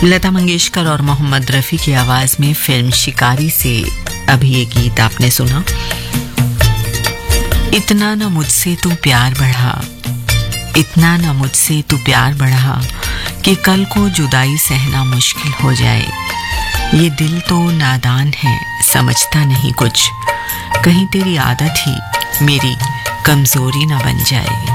लता मंगेशकर और मोहम्मद रफ़ी की आवाज में फिल्म शिकारी से अभी ये गीत आपने सुना। इतना न मुझसे तू प्यार बढ़ा, इतना न मुझसे तू प्यार बढ़ा कि कल को जुदाई सहना मुश्किल हो जाए। ये दिल तो नादान है, समझता नहीं कुछ, कहीं तेरी आदत ही मेरी कमजोरी न बन जाए।